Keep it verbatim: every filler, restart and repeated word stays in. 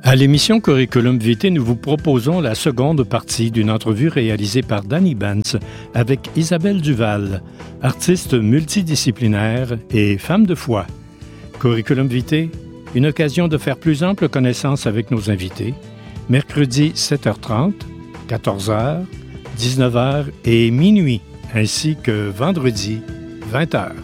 À l'émission Curriculum Vitae, nous vous proposons la seconde partie d'une entrevue réalisée par Danny Benz avec Isabelle Duval, artiste multidisciplinaire et femme de foi. Curriculum Vitae, une occasion de faire plus ample connaissance avec nos invités. Mercredi sept heures trente, quatorze heures, dix-neuf heures et minuit, ainsi que vendredi vingt heures.